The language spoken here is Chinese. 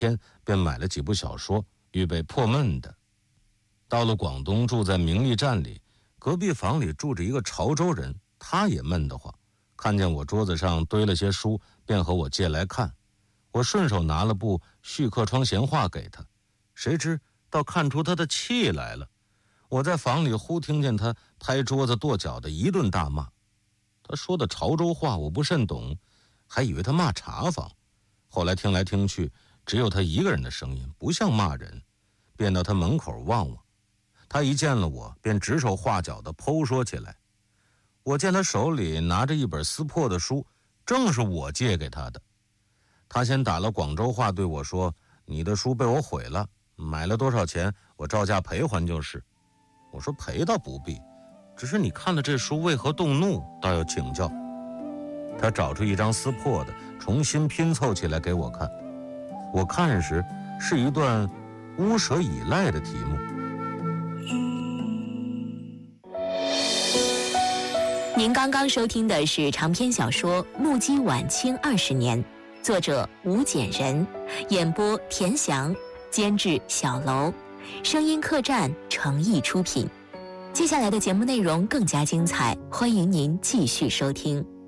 天便买了几部小说，预备破闷的。到了广东，住在明利站里，隔壁房里住着一个潮州人，他也闷得慌，看见我桌子上堆了些书，便和我借来看。我顺手拿了部《续客窗闲话》给他，谁知倒看出他的气来了。我在房里忽听见他拍桌子跺脚的一顿大骂。他说的潮州话我不甚懂，还以为他骂茶房，后来听来听去，只有他一个人的声音，不像骂人，便到他门口望望。他一见了我，便指手画脚地剖说起来。我见他手里拿着一本撕破的书，正是我借给他的。他先打了广州话对我说：“你的书被我毁了，买了多少钱，我照价赔还就是。”我说：“赔倒不必，只是你看了这书为何动怒，倒要请教。”他找出一张撕破的，重新拼凑起来给我看。我看时，是一段巫蛇以赖的题目。 您刚刚收听的是长篇小说《目击晚清20年》，作者吴简人，演播田翔，监制小楼，声音客栈诚意出品。接下来的节目内容更加精彩，欢迎您继续收听。